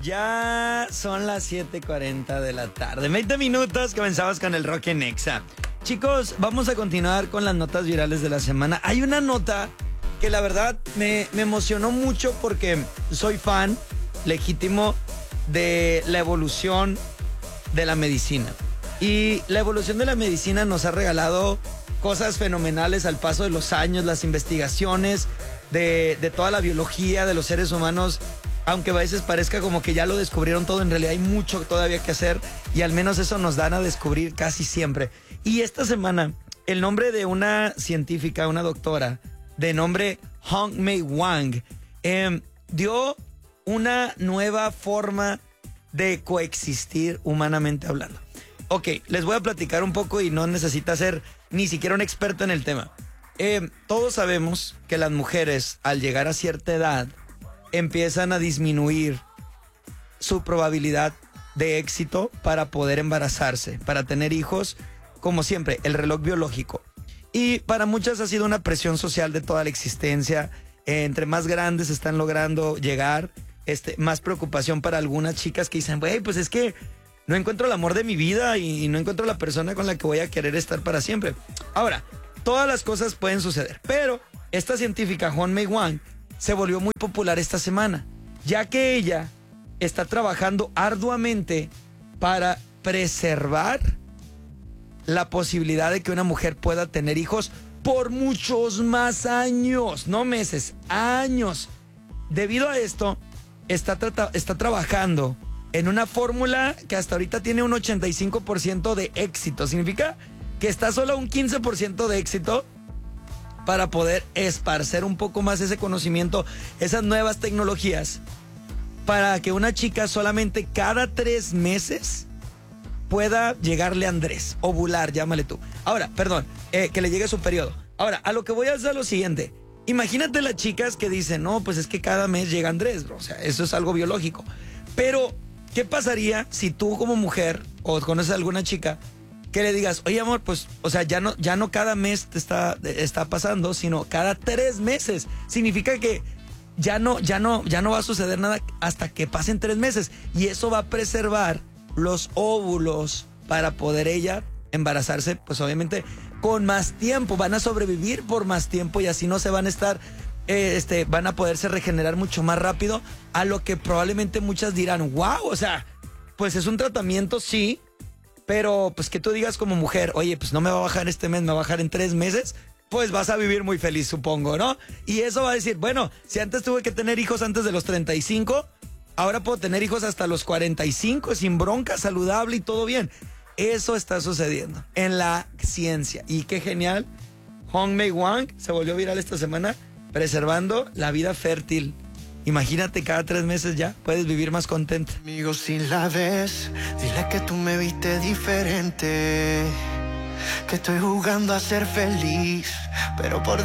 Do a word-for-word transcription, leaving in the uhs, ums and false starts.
Ya son las siete cuarenta de la tarde. veinte minutos, comenzamos con el Rock en Exa. Chicos, vamos a continuar con las notas virales de la semana. Hay una nota que la verdad me, me emocionó mucho porque soy fan legítimo de la evolución de la medicina. Y la evolución de la medicina nos ha regalado cosas fenomenales al paso de los años, las investigaciones de, de toda la biología de los seres humanos. Aunque a veces parezca como que ya lo descubrieron todo, en realidad hay mucho todavía que hacer y al menos eso nos dan a descubrir casi siempre. Y esta semana, el nombre de una científica, una doctora, de nombre Hong-Mei Wang, eh, dio una nueva forma de coexistir humanamente hablando. Ok, les voy a platicar un poco y no necesita ser ni siquiera un experto en el tema. Eh, todos sabemos que las mujeres, al llegar a cierta edad, empiezan a disminuir su probabilidad de éxito para poder embarazarse, para tener hijos, como siempre, el reloj biológico. Y para muchas ha sido una presión social de toda la existencia. Eh, entre más grandes están logrando llegar, este, más preocupación para algunas chicas que dicen, güey, pues es que no encuentro el amor de mi vida y, y no encuentro la persona con la que voy a querer estar para siempre. Ahora, todas las cosas pueden suceder, pero esta científica, Hong-Mei Wang, se volvió muy popular esta semana, ya que ella está trabajando arduamente para preservar la posibilidad de que una mujer pueda tener hijos por muchos más años, no meses, años. Debido a esto, está, tra- está trabajando en una fórmula que hasta ahorita tiene un ochenta y cinco por ciento de éxito. Significa que está solo a un quince por ciento de éxito para poder esparcer un poco más ese conocimiento, esas nuevas tecnologías, para que una chica solamente cada tres meses pueda llegarle a Andrés, ovular, llámale tú. Ahora, perdón, eh, que le llegue su periodo. Ahora, a lo que voy a hacer es lo siguiente. Imagínate las chicas que dicen, no, pues es que cada mes llega Andrés, bro. O sea, eso es algo biológico. Pero, ¿qué pasaría si tú como mujer, o conoces a alguna chica, que le digas, oye amor, pues, o sea, ya no, ya no cada mes te está, está pasando, sino cada tres meses. Significa que ya no, ya no, ya no va a suceder nada hasta que pasen tres meses. Y eso va a preservar los óvulos para poder ella embarazarse, pues obviamente con más tiempo. Van a sobrevivir por más tiempo y así no se van a estar, eh, este, van a poderse regenerar mucho más rápido. A lo que probablemente muchas dirán, wow, o sea, pues es un tratamiento, sí. Pero pues que tú digas como mujer, oye, pues no me va a bajar este mes, me va a bajar en tres meses, pues vas a vivir muy feliz, supongo, ¿no? Y eso va a decir, bueno, si antes tuve que tener hijos antes de los treinta y cinco, ahora puedo tener hijos hasta los cuarenta y cinco, sin bronca, saludable y todo bien. Eso está sucediendo en la ciencia. Y qué genial, Hong-Mei Wang se volvió viral esta semana preservando la vida fértil. Imagínate, cada tres meses ya puedes vivir más contento. Amigo, si la ves, dile que tú me viste diferente, que estoy jugando a ser feliz, pero por